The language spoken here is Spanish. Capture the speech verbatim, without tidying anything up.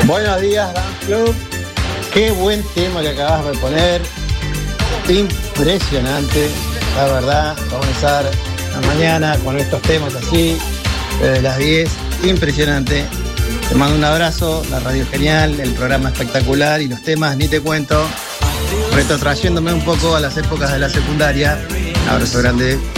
Buenos días, Dance Club. Qué buen tema que acabas de poner. Impresionante, la verdad, comenzar la mañana con estos temas así, desde las diez. Impresionante. Te mando un abrazo, la radio es genial, el programa espectacular y los temas ni te cuento. Retrotrayéndome un poco a las épocas de la secundaria. Un abrazo grande.